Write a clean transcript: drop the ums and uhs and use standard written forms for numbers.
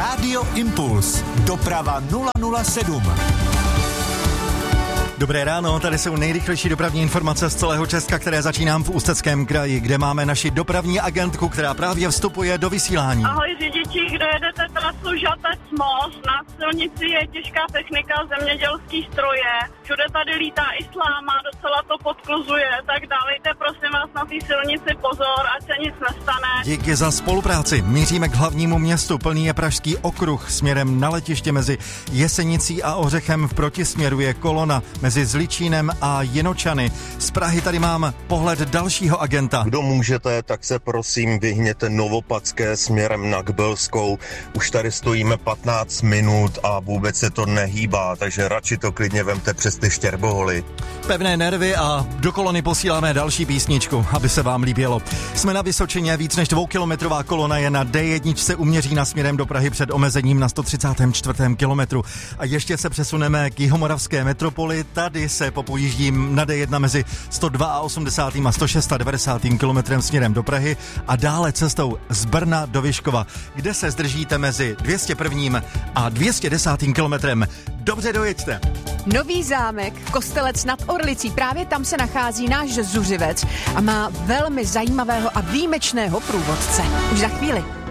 Rádio Impuls. Doprava 007. Dobré ráno, tady jsou nejrychlejší dopravní informace z celého Česka, které začínám v Ústeckém kraji, kde máme naši dopravní agentku, která právě vstupuje do vysílání. Ahoj řidiči, kdo jedete trasu Žatec-Most, na silnici je těžká technika, zemědělský stroje, všude tady lítá islám a docela to podkluzuje, tak dávejte prosím vás na té silnici pozor, ať se nic nestane. Díky za spolupráci. Míříme k hlavnímu městu, plný je Pražský okruh, směrem na letiště mezi Jesenicí a Ořechem v protisměru je kolona mezi Zličínem a Jinočany. Z Prahy tady mám pohled dalšího agenta. Kdo můžete, tak se prosím vyhněte Novopadské směrem na Kbelskou. Už tady stojíme 15 minut a vůbec se to nehýbá, takže radši to klidně vemte přes ty Štěrboholy. Pevné nervy a do kolony posíláme další písničku, aby se vám líbilo. Jsme na Vysočině, víc než 2kilometrová kolona je na D1 u Měřína směrem do Prahy před omezením na 134. kilometru. A ještě se přesuneme k jihomoravské metropoli. Tady se popojíždím na D1 mezi 182. a 196. kilometrem směrem do Prahy a dále cestou z Brna do Vyškova, kde se zdržíte mezi 201. a 210. kilometrem. Dobře dojeďte. Nový Zámek, Kostelec nad Orlicí, právě tam se nachází náš zuřivec a má velmi zajímavého a výjimečného průvodce. Už za chvíli.